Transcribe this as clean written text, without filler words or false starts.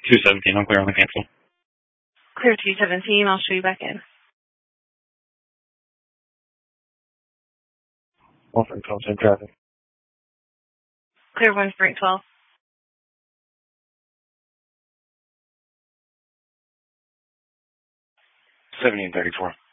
217, I'm clear on the cancel. Clear 217, I'll show you back in. 1 Frank 12, same traffic. Clear 1 Frank 12. 1734.